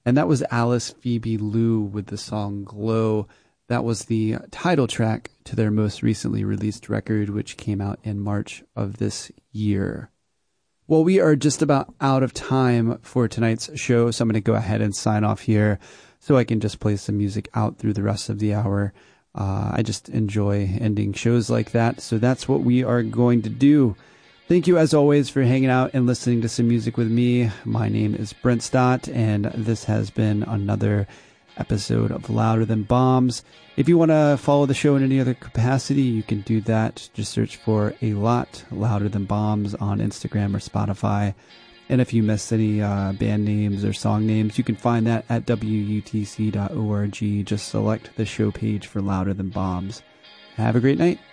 And that was Alice Phoebe Lou with the song Glow. That was the title track to their most recently released record, which came out in March of this year. Well, we are just about out of time for tonight's show, so I'm going to go ahead and sign off here so I can just play some music out through the rest of the hour. I just enjoy ending shows like that, so that's what we are going to do. Thank you, as always, for hanging out and listening to some music with me. My name is Brent Stott, and this has been another episode of Louder Than Bombs. If you want to follow the show in any other capacity, you can do that. Just search for A Lot Louder Than Bombs on Instagram or Spotify. And if you miss any band names or song names, you can find that at wutc.org. Just select the show page for Louder Than Bombs. Have a great night.